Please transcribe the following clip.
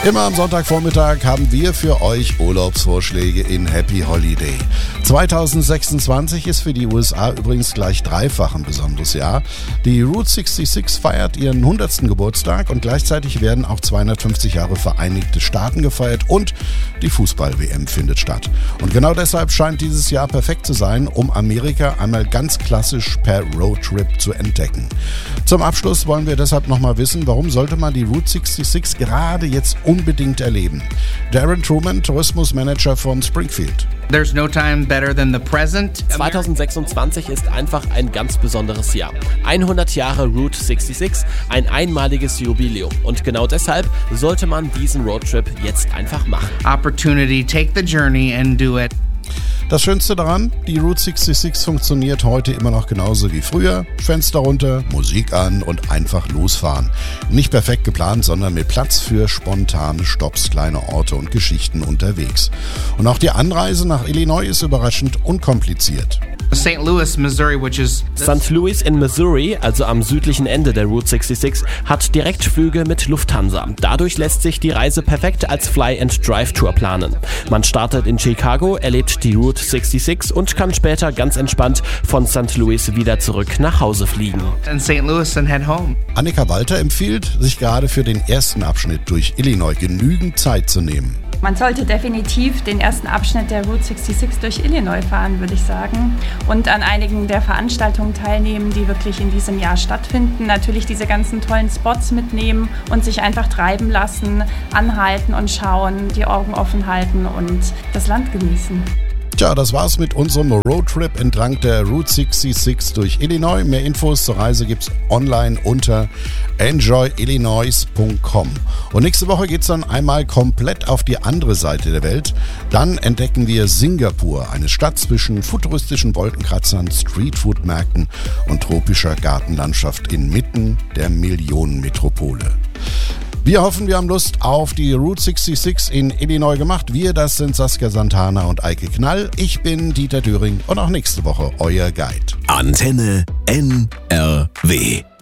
Immer am Sonntagvormittag haben wir für euch Urlaubsvorschläge in Happy Holiday. 2026 ist für die USA übrigens gleich dreifach ein besonderes Jahr. Die Route 66 feiert ihren 100. Geburtstag und gleichzeitig werden auch 250 Jahre Vereinigte Staaten gefeiert und die Fußball-WM findet statt. Und genau deshalb scheint dieses Jahr perfekt zu sein, um Amerika einmal ganz klassisch per Roadtrip zu entdecken. Zum Abschluss wollen wir deshalb nochmal wissen, warum sollte man die Route 66 gerade jetzt unbedingt erleben. Darren Truman, Tourismusmanager von Springfield. There's no time better than the present. 2026 ist einfach ein ganz besonderes Jahr. 100 Jahre Route 66, ein einmaliges Jubiläum. Und genau deshalb sollte man diesen Roadtrip jetzt einfach machen. Opportunity, take the journey and do it. Das Schönste daran, die Route 66 funktioniert heute immer noch genauso wie früher. Fenster runter, Musik an und einfach losfahren. Nicht perfekt geplant, sondern mit Platz für spontane Stopps, kleine Orte und Geschichten unterwegs. Und auch die Anreise nach Illinois ist überraschend unkompliziert. St. Louis, Missouri, St. Louis in Missouri, also am südlichen Ende der Route 66, hat Direktflüge mit Lufthansa. Dadurch lässt sich die Reise perfekt als Fly-and-Drive-Tour planen. Man startet in Chicago, erlebt die Route 66 und kann später ganz entspannt von St. Louis wieder zurück nach Hause fliegen. in St. Louis and head home. Annika Walter empfiehlt, sich gerade für den ersten Abschnitt durch Illinois genügend Zeit zu nehmen. Man sollte definitiv den ersten Abschnitt der Route 66 durch Illinois fahren, würde ich sagen. Und an einigen der Veranstaltungen teilnehmen, die wirklich in diesem Jahr stattfinden. Natürlich diese ganzen tollen Spots mitnehmen und sich einfach treiben lassen, anhalten und schauen, die Augen offen halten und das Land genießen. Tja, das war's mit unserem Roadtrip entlang der Route 66 durch Illinois. Mehr Infos zur Reise gibt's online unter enjoyillinois.com. Und nächste Woche geht's dann einmal komplett auf die andere Seite der Welt. Dann entdecken wir Singapur, eine Stadt zwischen futuristischen Wolkenkratzern, Streetfood-Märkten und tropischer Gartenlandschaft inmitten der Millionenmetropole. Wir hoffen, wir haben Lust auf die Route 66 in Illinois gemacht. Wir, das sind Saskia Santana und Eike Knall. Ich bin Dieter Düring und auch nächste Woche euer Guide. Antenne NRW.